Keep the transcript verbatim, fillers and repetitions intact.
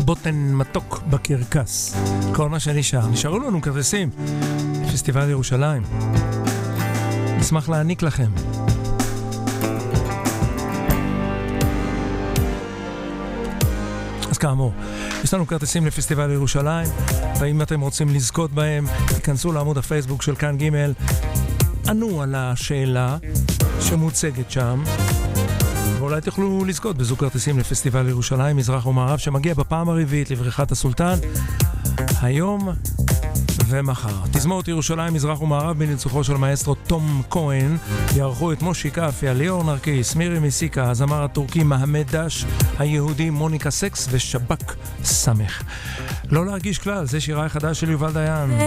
בוטן מתוק בקרקס. כל מה שנשאר. נשארו לנו כרטיסים לפסטיבל ירושלים. נשמח להעניק לכם. אז כאמור, יש לנו כרטיסים לפסטיבל ירושלים, ואם אתם רוצים לזכות בהם, תיכנסו לעמוד הפייסבוק של כאן ג', ענו על השאלה שמוצגת שם, ואולי תוכלו לזכות בזוג כרטיסים לפסטיבל ירושלים, מזרח ומערב, שמגיע בפעם הרביעית לבריכת הסולטן, היום ומחר. תזמורת ירושלים, מזרח ומערב, בניצוחו של מאסטרו תום כהן, יערכו את מושי קאפיה, ליאור נרקיס, מירי מסיקה, הזמר הטורקי מהמד דש, היהודי מוניקה סקס ושבק סמך. לא להרגיש כלל, זה שירה החדש של יובל דיין.